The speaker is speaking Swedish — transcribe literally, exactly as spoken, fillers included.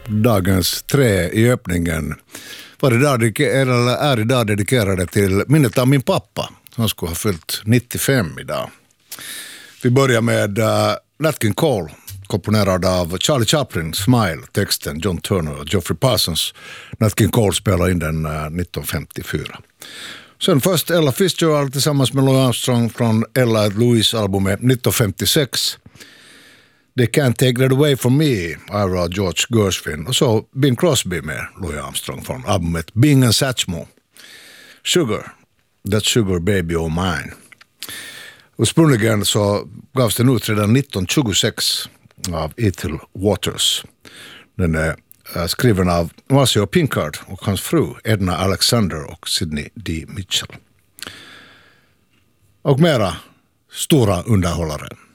Dagens trä i öppningen var idag, eller är idag dedikerade till minnet av min pappa. Han skulle ha fyllt nittiofem idag. Vi börjar med uh, Nat King Cole, komponerad av Charlie Chaplin, Smile, texten John Turner och Geoffrey Parsons. Nat King Cole spelar in den uh, nitton femtiofyra. Sen först Ella Fitzgerald tillsammans med Louis Armstrong från Ella Louise-albumet nitton femtiosex. They Can't Take That Away From Me, Ira George Gershwin. Och så Bing Crosby med Louis Armstrong från albumet Bing and Satchmo. Sugar, That Sugar Baby Oh Mine. Ursprungligen så gavs den ut redan nitton tjugosex av Ethel Waters. Den är uh, skriven av Marcio Pinkard och hans fru Edna Alexander och Sidney D. Mitchell. Och mera stora underhållare.